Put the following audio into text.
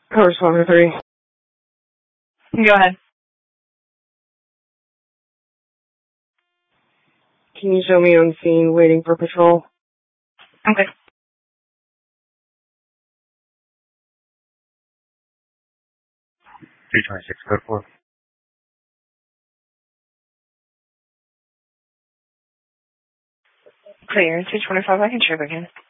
Correspondent 3. Go ahead. Can you show me on scene waiting for patrol? Okay. $326, code 4. Clear. 225, I can check again.